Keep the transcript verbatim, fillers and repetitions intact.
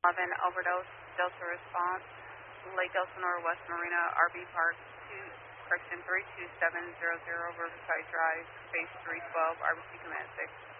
eleven overdose, Delta response, Lake Elsinore, West Marina, R V Park, two, correction three two seven zero zero, Riverside Drive, base three twelve, R B C Command six.